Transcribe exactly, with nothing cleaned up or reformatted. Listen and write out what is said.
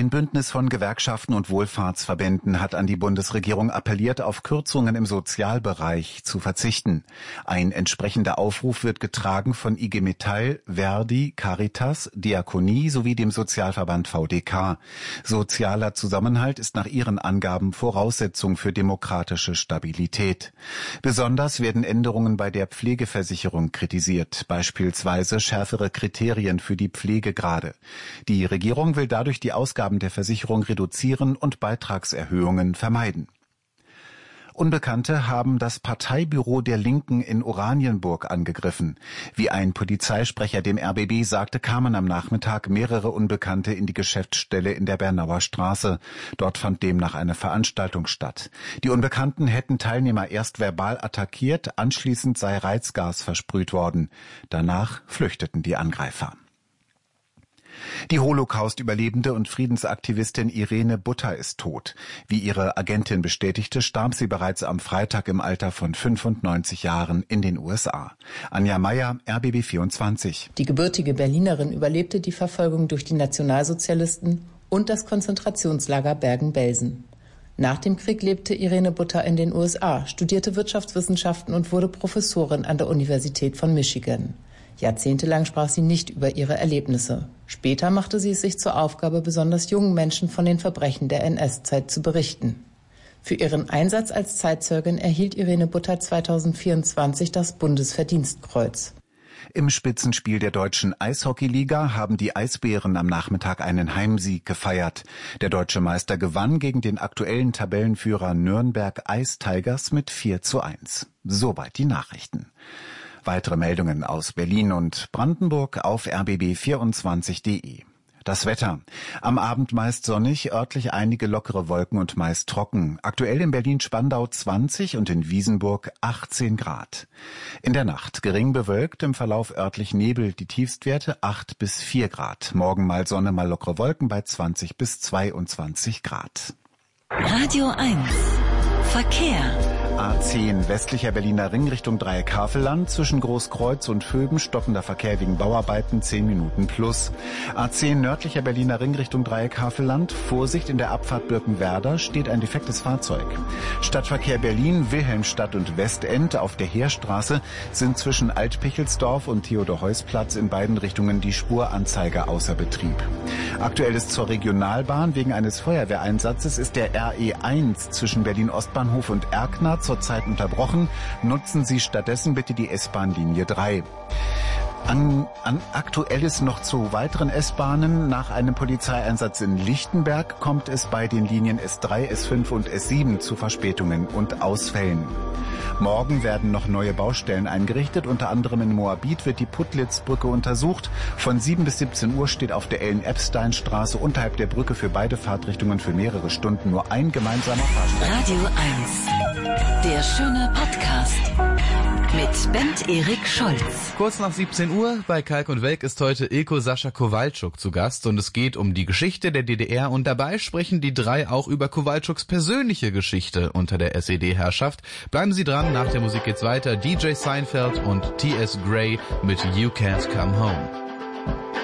Ein Bündnis von Gewerkschaften und Wohlfahrtsverbänden hat an die Bundesregierung appelliert, auf Kürzungen im Sozialbereich zu verzichten. Ein entsprechender Aufruf wird getragen von I G Metall, Verdi, Caritas, Diakonie sowie dem Sozialverband V D K. Sozialer Zusammenhalt ist nach ihren Angaben Voraussetzung für demokratische Stabilität. Besonders werden Änderungen bei der Pflegeversicherung kritisiert, beispielsweise schärfere Kriterien für die Pflegegrade. Die Regierung will dadurch die Ausgaben der Versicherung reduzieren und Beitragserhöhungen vermeiden. Unbekannte haben das Parteibüro der Linken in Oranienburg angegriffen. Wie ein Polizeisprecher dem R B B sagte, kamen am Nachmittag mehrere Unbekannte in die Geschäftsstelle in der Bernauer Straße. Dort fand demnach eine Veranstaltung statt. Die Unbekannten hätten Teilnehmer erst verbal attackiert, anschließend sei Reizgas versprüht worden. Danach flüchteten die Angreifer. Die Holocaust-Überlebende und Friedensaktivistin Irene Butter ist tot. Wie ihre Agentin bestätigte, starb sie bereits am Freitag im Alter von fünfundneunzig Jahren in den U S A. Anja Meier, R B B vierundzwanzig. Die gebürtige Berlinerin überlebte die Verfolgung durch die Nationalsozialisten und das Konzentrationslager Bergen-Belsen. Nach dem Krieg lebte Irene Butter in den U S A, studierte Wirtschaftswissenschaften und wurde Professorin an der Universität von Michigan. Jahrzehntelang sprach sie nicht über ihre Erlebnisse. Später machte sie es sich zur Aufgabe, besonders jungen Menschen von den Verbrechen der N S-Zeit zu berichten. Für ihren Einsatz als Zeitzeugin erhielt Irene Butter zweitausendvierundzwanzig das Bundesverdienstkreuz. Im Spitzenspiel der deutschen Eishockeyliga haben die Eisbären am Nachmittag einen Heimsieg gefeiert. Der deutsche Meister gewann gegen den aktuellen Tabellenführer Nürnberg Ice Tigers mit vier zu eins. Soweit die Nachrichten. Weitere Meldungen aus Berlin und Brandenburg auf r b b vierundzwanzig punkt de. Das Wetter. Am Abend meist sonnig, örtlich einige lockere Wolken und meist trocken. Aktuell in Berlin-Spandau zwanzig und in Wiesenburg achtzehn Grad. In der Nacht gering bewölkt, im Verlauf örtlich Nebel, die Tiefstwerte acht bis vier Grad. Morgen mal Sonne, mal lockere Wolken bei zwanzig bis zweiundzwanzig Grad. Radio eins. Verkehr. A zehn westlicher Berliner Ring Richtung Dreieck-Havelland, zwischen Großkreuz und Vöben stockender Verkehr wegen Bauarbeiten zehn Minuten plus. A zehn nördlicher Berliner Ring Richtung Dreieck-Havelland, Vorsicht, in der Abfahrt Birkenwerder steht ein defektes Fahrzeug. Stadtverkehr Berlin, Wilhelmstadt und Westend auf der Heerstraße sind zwischen Altpichelsdorf und Theodor-Heuss-Platz in beiden Richtungen die Spuranzeiger außer Betrieb. Aktuell ist zur Regionalbahn wegen eines Feuerwehreinsatzes ist der R E eins zwischen Berlin-Ostbahnhof und Erkner zurzeit unterbrochen. Nutzen Sie stattdessen bitte die S-Bahn-Linie drei. An, an Aktuelles noch zu weiteren S-Bahnen. Nach einem Polizeieinsatz in Lichtenberg kommt es bei den Linien S drei, S fünf und S sieben zu Verspätungen und Ausfällen. Morgen werden noch neue Baustellen eingerichtet. Unter anderem in Moabit wird die Puttlitzbrücke untersucht. Von sieben bis siebzehn Uhr steht auf der Ellen-Epstein-Straße unterhalb der Brücke für beide Fahrtrichtungen für mehrere Stunden nur ein gemeinsamer Fahrstrecken. Radio eins. Der schöne Podcast. Mit Bent Erik Scholz. Kurz nach siebzehn Uhr bei Kalk und Welk ist heute Ilko Sascha Kowalczuk zu Gast und es geht um die Geschichte der D D R und dabei sprechen die drei auch über Kowalczuks persönliche Geschichte unter der S E D-Herrschaft. Bleiben Sie dran, nach der Musik geht's weiter. D J Seinfeld und T S Gray mit You Can't Come Home.